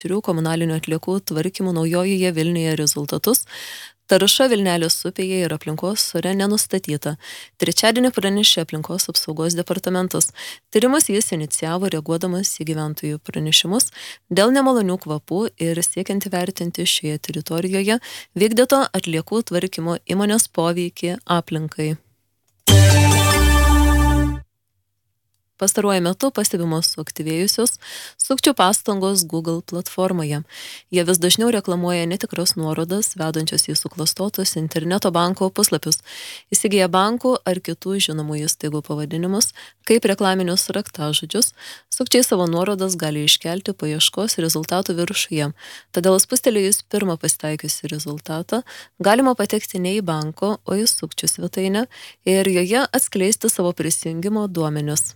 komunalinių atliekų tvarkymų Naujojoje Vilniuje rezultatus. Tarša Vilnelės upėje ir aplinkos ore nenustatyta. Trečiadienį pranešė aplinkos apsaugos departamentas. Tyrimas jis inicijavo reaguodamas į gyventojų pranešimus dėl nemalonių kvapų ir siekiant įvertinti šioje teritorijoje vykdyto atliekų tvarkymo įmonės poveikį aplinkai. Pastaruoju metu pastebimos suaktyvėjusios sukčių pastangos Google platformoje. Jie vis dažniau reklamuoja netikras nuorodas, vedančias į suklastotus interneto banko puslapius, įsigiję bankų ar kitų žinomų įstaigų pavadinimus, kaip reklaminius raktažodžius, sukčiai savo nuorodas gali iškelti paieškos rezultatų viršuje. Todėl spustelėjus pirmą pasitaikiusį rezultatą, galima patekti ne į banko, o į sukčių svetainę ir joje atskleisti savo prisijungimo duomenis.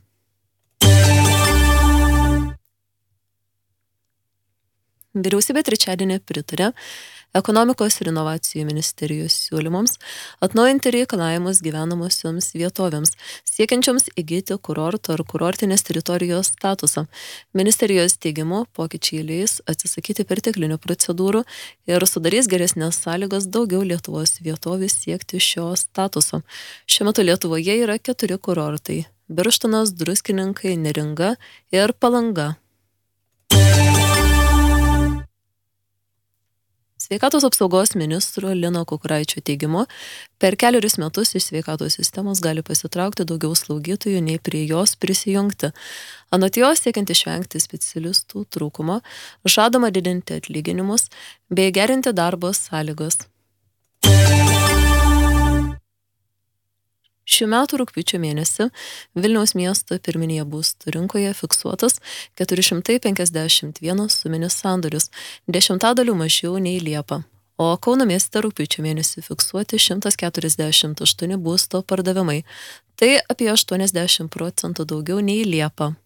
Vyriausybė trečiadienį pritarė Ekonomikos ir inovacijų ministerijos siūlymams atnaujinti reikalavimus gyvenamosioms vietovėms, siekiančioms įgyti kurorto ar kurortinės teritorijos statusą. Ministerijos teigimu, pokyčiai leis atsisakyti perteklinių procedūrų ir sudarys geresnės sąlygas daugiau Lietuvos vietovių siekti šio statuso. Šiuo metu Lietuvoje yra 4 kurortai – Birštonas, Druskininkai, Neringa ir Palanga. Sveikatos apsaugos ministro Lino Kukuraičio teigimu, per 4 metus iš sveikatos sistemos gali pasitraukti daugiau slaugytojų, nei prie jos prisijungti. Anot jos, siekiant išvengti specialistų trūkumo, žadama didinti atlyginimus bei gerinti darbo sąlygas. Šių metų rugpjūčio mėnesį Vilniaus miesto pirminėje būstų rinkoje fiksuotas 451 suminis sandoris, 10% mažiau nei Liepą, o Kauno mieste rugpjūčio mėnesį fiksuoti 148 būsto pardavimai, tai apie 80% daugiau nei Liepą.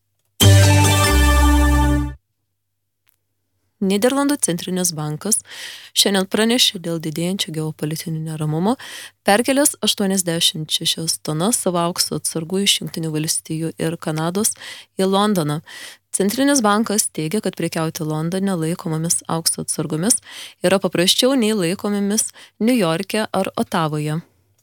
Nyderlandų centrinis bankas šiandien pranešė dėl didėjančio geopolitinio neramumo, perkelęs 86 tonas savo aukso atsargų iš Jungtinių valstijų ir Kanados į Londoną. Centrinis bankas teigia, kad prekiauti Londone laikomomis aukso atsargomis yra paprasčiau nei laikomomis Niujorke ar Otavoje.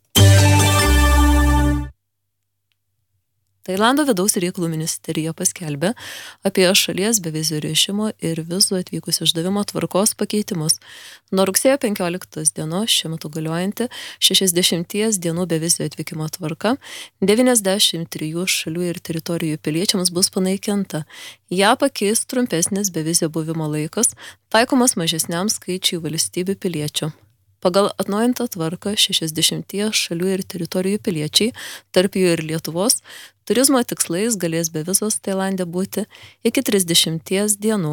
Tailando vidaus reikalų ministerija paskelbė apie šalies bevizio režimo ir vizų atvykusių išdavimo tvarkos pakeitimus. Nuo rugsėjo 15 dienos šiuo metu galiojanti 60 dienų bevizio atvykimo tvarka 93 šalių ir teritorijų piliečiams bus panaikinta. Ja pakeis trumpesnis bevizio buvimo laikas, taikomas mažesniam skaičiui valstybių piliečių. Pagal atnaujintą tvarką 60 šalių ir teritorijų piliečiai, tarp jų ir Lietuvos, turizmo tikslais galės be vizos Tailande būti iki 30 dienų.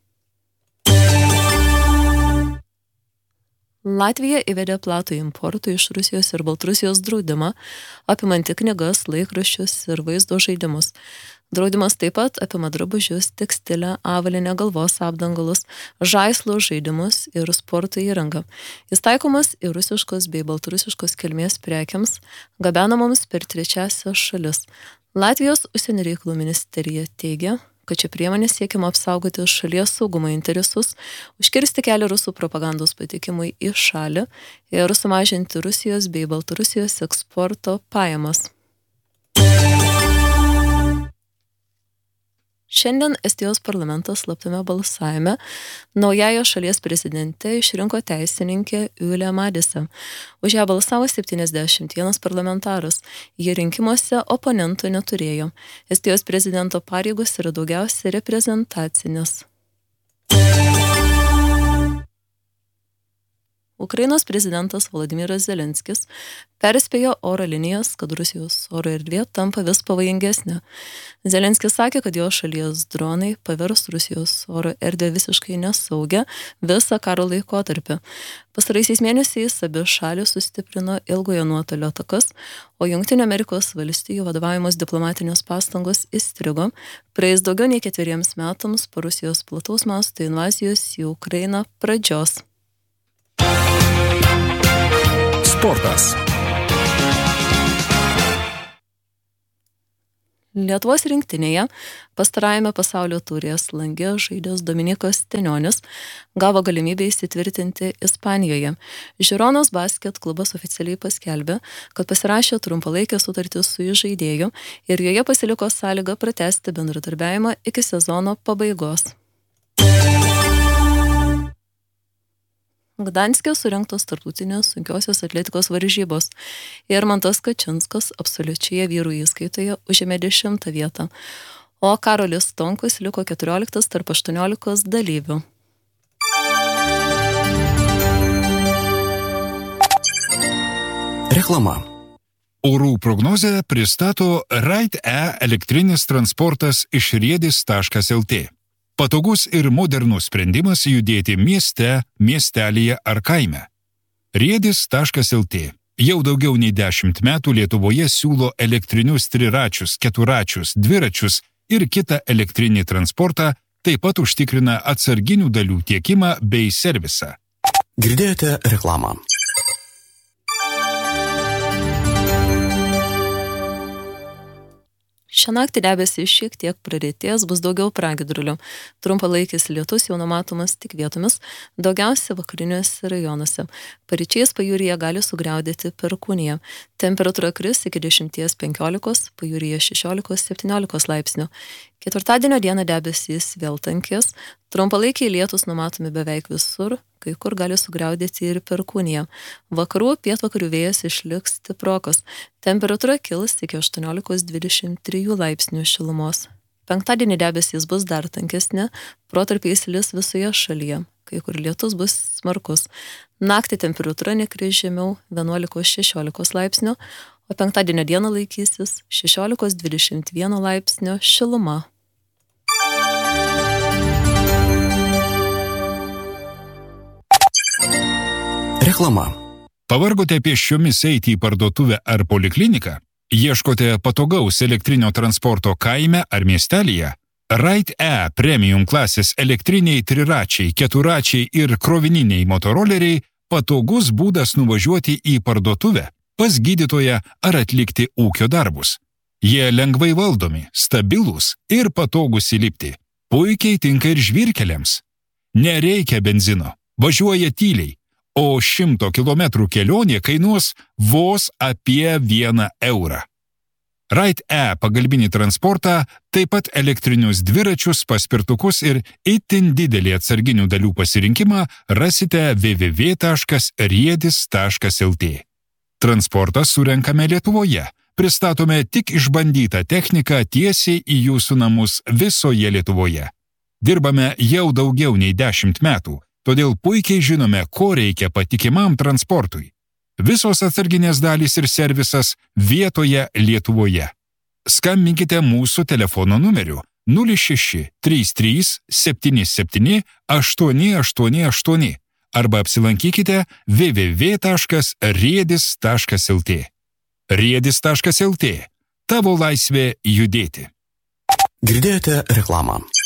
Latvija įvedė platų importų iš Rusijos ir Baltarusijos draudimą, apimantį knygas, laikraščius ir vaizdo žaidimus. Draudimas taip pat apima drabužius, tekstilę, avalynę, galvos apdangalus, žaislus, žaidimus ir sporto įrangą. Jis taikomas ir rusiškos bei baltarusiškos kilmės prekiams, gabenamoms per trečiąsias šalis. Latvijos užsienio reikalų ministerija teigia, kad čia priemonė siekiama apsaugoti šalies saugumo interesus, užkirsti kelią rusų propagandos patekimui į šalį ir sumažinti Rusijos bei Baltarusijos eksporto pajamas. Šiandien Estijos parlamentas slaptame balsavime naująją šalies prezidente išrinko teisininkė Ylė Madise. Už ją balsavo 71 parlamentaras. Jie rinkimuose oponentų neturėjo. Estijos prezidento pareigos yra daugiausia reprezentacinės. Ukrainos prezidentas Volodymyras Zelenskis perspėjo oro linijas, kad Rusijos oro erdvė tampa vis pavojingesnė. Zelenskis sakė, kad jo šalies dronai pavers Rusijos oro erdvę visiškai nesaugią visą karo laikotarpį. Pastaraisiais mėnesiais abi šalys sustiprino ilgojo nuotolio atakas, o Jungtinių Amerikos valstijų vadovaujamos diplomatinės pastangos įstrigo praeis daugiau nei 4 metams po Rusijos plataus masto invazijos į Ukrainą pradžios. Sportas. Lietuvos rinktinėje pastarajame pasaulio turės lange žaidęs Dominikas Stenionis gavo galimybę įsitvirtinti Ispanijoje. Žironos Basket klubas oficialiai paskelbė, kad pasirašė trumpalaikę sutartį su žaidėju ir joje pasiliko sąlyga pratęsti bendradarbiavimą iki sezono pabaigos. Gdanske surengtos tarptautinės sunkiosios atletikos varžybos. Irmantas Kačinskas absoliučioje vyrų įskaitoje užėmė 10 vietą, o Karolis Tonkus liko 14 tarp 18 dalyvių. Reklama. Orų prognozę pristato Ride-E elektrinis transportas iš riedis.lt. Patogus ir modernus sprendimas judėti mieste, miestelyje ar kaime. Riedis.lt jau daugiau nei 10 metų Lietuvoje siūlo elektrinius triračius, keturačius, dviračius ir kitą elektrinį transportą, taip pat užtikrina atsarginių dalių tiekimą bei servisą. Girdėjote reklamą. Šią naktį debesys šiek tiek praretės, bus daugiau pragiedrulių. Trumpalaikis lietus jau numatomas tik vietomis, daugiausia vakariniuose rajonuose. Paryčiais pajūryje gali sugriaudėti perkūnija. Temperatūra kris iki 10-15, pajūryje 16-17 laipsnių. Ketvirtadienio dieną debesys vėl tankės, trumpalaikiai lietus numatomi beveik visur, kai kur gali sugriaudėti ir perkūnija. Vakarų pietvakarių vėjas išliks stiprokas, temperatūra kils iki 18-23 laipsnių šilumos. Penktadienį debesys bus dar tankesni, protarpiais lis visoje šalyje, kai kur lietus bus smarkus. Naktį temperatūra nekris žemiau 11-16 laipsnių, o penktadienio dieną laikysis 16-21 laipsnio šiluma. Reklama. Pavargote pėsčiomis eiti į parduotuvę ar polikliniką? Ieškote patogaus elektrinio transporto kaime ar miestelyje? Ride-E premium klasės elektriniai triračiai, keturačiai ir krovininiai motoroleriai patogus būdas nuvažiuoti į parduotuvę, pas gydytoją ar atlikti ūkio darbus. Jie lengvai valdomi, stabilūs ir patogus įlipti. Puikiai tinka ir žvyrkeliams. Nereikia benzino, važiuoja tyliai, o 100 km kelionė kainuos vos apie 1 eurą. Ride-E pagalbinį transportą, taip pat elektrinius dviračius, paspirtukus ir itin didelį atsarginių dalių pasirinkimą rasite www.riedis.lt. Transportą surenkame Lietuvoje, pristatome tik išbandytą techniką tiesiai į jūsų namus visoje Lietuvoje. Dirbame jau daugiau nei 10 metų, todėl puikiai žinome, ko reikia patikimam transportui. Visos atsarginės dalys ir servisas vietoje Lietuvoje. Skambinkite mūsų telefono numeriu 06 33 77 888 arba apsilankykite www.riedis.lt. Riedis.lt. Tavo laisvė judėti. Girdėjote reklamą.